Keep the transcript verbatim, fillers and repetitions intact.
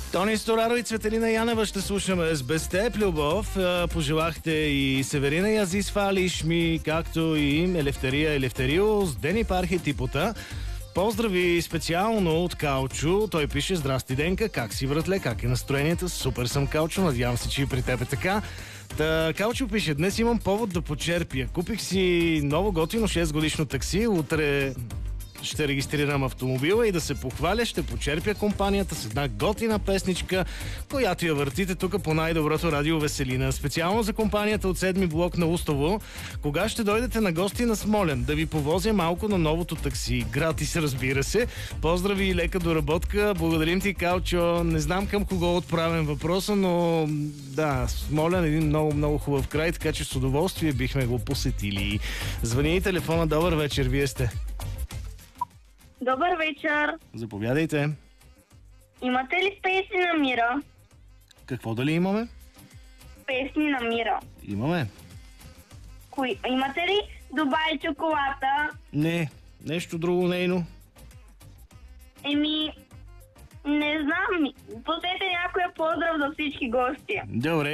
Тони Стораро и Цветелина Янева ще слушаме с Без теб, любов. Пожелахте и Северина Язис Фалиш ми, както и Елефтерия Елефтерио с Дени Пархи Типота. Поздрави специално от Калчо. Той пише: здрасти, Денка, как си, братле, как е настроението? Супер съм, Калчо, надявам се, че и при теб е така. Та, Калчо пише: днес имам повод да почерпя. Купих си ново готино шест годишно такси. Утре ще регистрирам автомобила и да се похваля, ще почерпя компанията с една готина песничка, която я въртите тук по най-доброто радио Веселина. Специално за компанията от седми блок на Устово. Кога ще дойдете на гости на Смолян? Да ви повозя малко на новото такси. Гратис, разбира се. Поздрави и лека доработка. Благодарим ти, Калчо. Не знам към кого отправям въпроса, но да, Смолян е един много, много хубав край, така че с удоволствие бихме го посетили. Звъни и телефона. Добър вечер, вие сте. Добър вечер. Заповядайте. Имате ли песни на Мира? Какво дали имаме? Песни на Мира. Имаме. Кои? Имате ли Дубай чоколата? Не, нещо друго нейно. Еми, не знам. Пуснете някоя поздрав за всички гости. Добре.